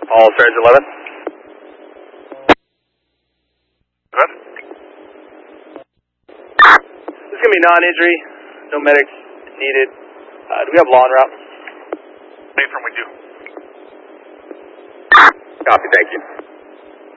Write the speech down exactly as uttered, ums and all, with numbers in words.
All Surge eleven. Good. This is going to be non-injury, no medics needed. Uh, do we have law en route? Affirm, we do. Copy, thank you.